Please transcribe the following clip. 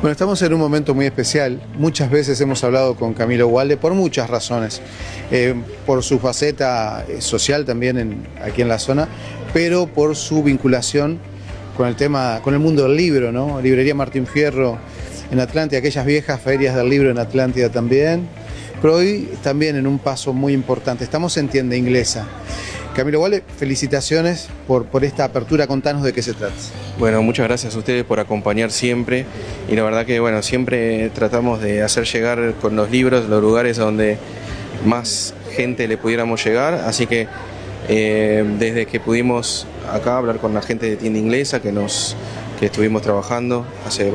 Bueno, estamos en un momento muy especial. Muchas veces hemos hablado con Camilo Walde por muchas razones. Por su faceta social también aquí en la zona, pero por su vinculación con el tema, con el mundo del libro, ¿no? Librería Martín Fierro en Atlántida, aquellas viejas ferias del libro en Atlántida también. Pero hoy también en un paso muy importante. Estamos en Tienda Inglesa. Camilo Walde, felicitaciones por esta apertura. Contanos de qué se trata. Bueno, muchas gracias a ustedes por acompañar siempre, y la verdad que bueno, siempre tratamos de hacer llegar con los libros los lugares a donde más gente le pudiéramos llegar, así que desde que pudimos acá hablar con la gente de Tienda Inglesa que estuvimos trabajando hace